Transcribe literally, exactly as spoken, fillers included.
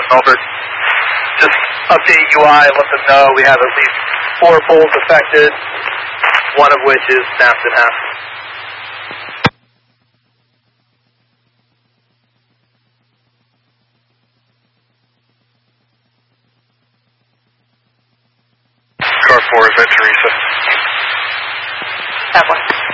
Melbourne. Just update U I, let them know we have at least four poles affected, one of which is snapped in half. Car four, is that Teresa? That one.